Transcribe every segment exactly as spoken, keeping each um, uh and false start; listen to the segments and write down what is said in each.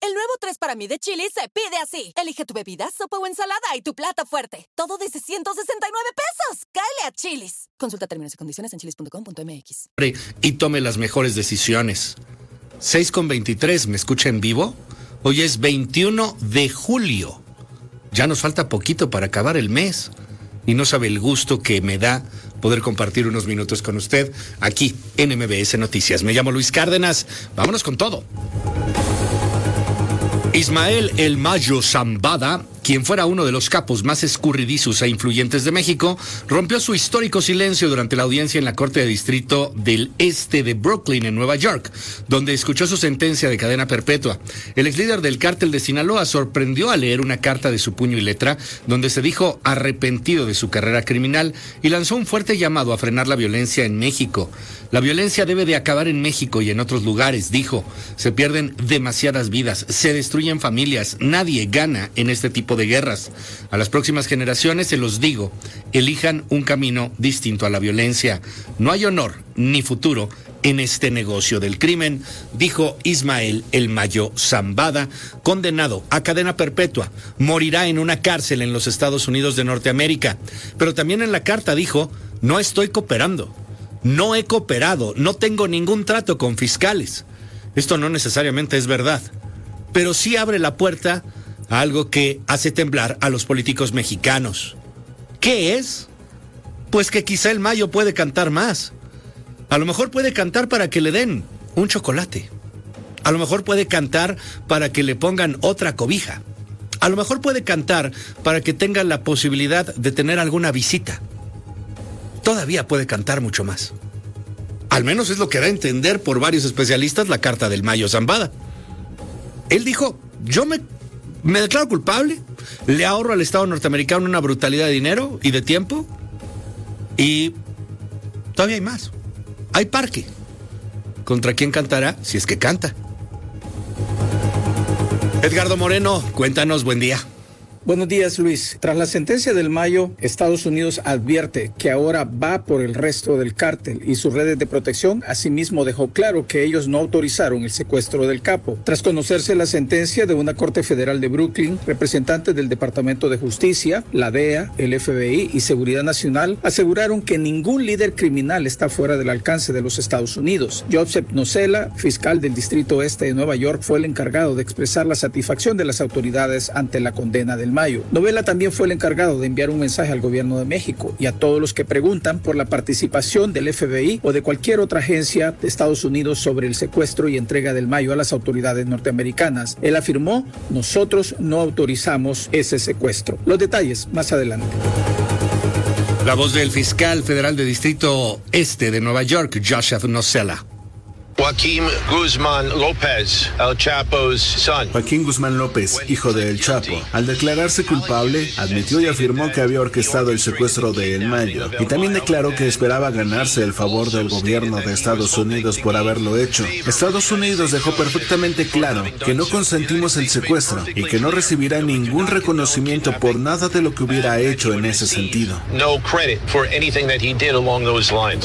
El nuevo tres para mí de Chili's se pide así. Elige tu bebida, sopa o ensalada y tu plato fuerte. Todo desde ciento sesenta y nueve pesos. ¡Cáele a Chili's! Consulta términos y condiciones en chilis punto com punto m x. Y tome las mejores decisiones. seis con veintitrés, ¿me escucha en vivo? Hoy es veintiuno de julio. Ya nos falta poquito para acabar el mes. Y no sabe el gusto que me da poder compartir unos minutos con usted aquí en M B S Noticias. Me llamo Luis Cárdenas. Vámonos con todo. Ismael El Mayo Zambada, quien fuera uno de los capos más escurridizos e influyentes de México, rompió su histórico silencio durante la audiencia en la Corte de Distrito del Este de Brooklyn, en Nueva York, donde escuchó su sentencia de cadena perpetua. El ex líder del cártel de Sinaloa sorprendió al leer una carta de su puño y letra, donde se dijo arrepentido de su carrera criminal y lanzó un fuerte llamado a frenar la violencia en México. La violencia debe de acabar en México y en otros lugares, dijo. Se pierden demasiadas vidas, se destruyen familias, nadie gana en este tipo de guerras. A las próximas generaciones se los digo, elijan un camino distinto a la violencia. No hay honor ni futuro en este negocio del crimen, dijo Ismael El Mayo Zambada, condenado a cadena perpetua. Morirá en una cárcel en los Estados Unidos de Norteamérica. Pero también en la carta dijo, no estoy cooperando. No he cooperado, no tengo ningún trato con fiscales. Esto no necesariamente es verdad, pero sí abre la puerta a algo que hace temblar a los políticos mexicanos. ¿Qué es? Pues que quizá el Mayo puede cantar más. A lo mejor puede cantar para que le den un chocolate. A lo mejor puede cantar para que le pongan otra cobija. A lo mejor puede cantar para que tengan la posibilidad de tener alguna visita. Todavía puede cantar mucho más. Al menos es lo que da a entender por varios especialistas la carta del Mayo Zambada. Él dijo, yo me, me declaro culpable, le ahorro al Estado norteamericano una brutalidad de dinero y de tiempo, y todavía hay más. Hay parque. ¿Contra quién cantará? Si es que canta. Edgardo Moreno, cuéntanos, buen día. Buenos días, Luis. Tras la sentencia del Mayo, Estados Unidos advierte que ahora va por el resto del cártel y sus redes de protección. Asimismo, dejó claro que ellos no autorizaron el secuestro del capo. Tras conocerse la sentencia de una Corte Federal de Brooklyn, representantes del Departamento de Justicia, la D E A, el F B I y Seguridad Nacional aseguraron que ningún líder criminal está fuera del alcance de los Estados Unidos. Joseph Nocella, fiscal del Distrito Este de Nueva York, fue el encargado de expresar la satisfacción de las autoridades ante la condena del Mayo. Novela también fue el encargado de enviar un mensaje al gobierno de México y a todos los que preguntan por la participación del F B I o de cualquier otra agencia de Estados Unidos sobre el secuestro y entrega del Mayo a las autoridades norteamericanas. Él afirmó, nosotros no autorizamos ese secuestro. Los detalles más adelante. La voz del fiscal federal de Distrito Este de Nueva York, Joseph Nocella. Joaquín Guzmán López, El Chapo's son. Joaquín Guzmán López, hijo de El Chapo, al declararse culpable, admitió y afirmó que había orquestado el secuestro de El Mayo, y también declaró que esperaba ganarse el favor del gobierno de Estados Unidos por haberlo hecho. Estados Unidos dejó perfectamente claro que no consentimos el secuestro y que no recibirá ningún reconocimiento por nada de lo que hubiera hecho en ese sentido. No credit for anything that he did along those lines.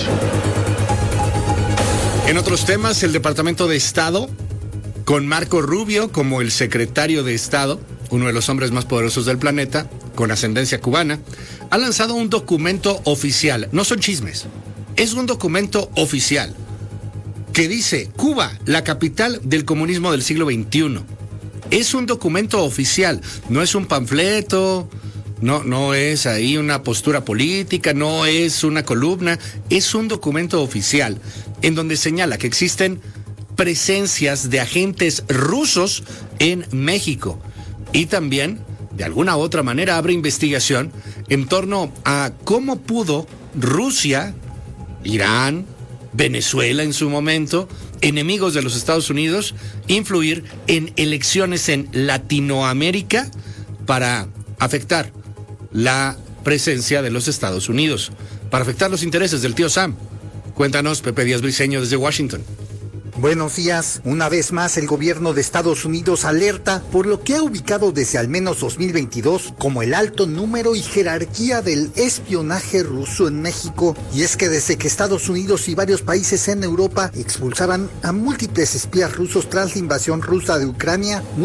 En otros temas, el Departamento de Estado, con Marco Rubio como el secretario de Estado, uno de los hombres más poderosos del planeta, con ascendencia cubana, ha lanzado un documento oficial. No son chismes, es un documento oficial que dice Cuba, la capital del comunismo del siglo veintiuno. Es un documento oficial, no es un panfleto, no, no es ahí una postura política, no es una columna, es un documento oficial en donde señala que existen presencias de agentes rusos en México y también, de alguna u otra manera, abre investigación en torno a cómo pudo Rusia, Irán, Venezuela en su momento, enemigos de los Estados Unidos, influir en elecciones en Latinoamérica para afectar la presencia de los Estados Unidos, para afectar los intereses del tío Sam. Cuéntanos, Pepe Díaz Briceño, desde Washington. Buenos días. Una vez más, el gobierno de Estados Unidos alerta por lo que ha ubicado desde al menos dos mil veintidós como el alto número y jerarquía del espionaje ruso en México. Y es que desde que Estados Unidos y varios países en Europa expulsaran a múltiples espías rusos tras la invasión rusa de Ucrania,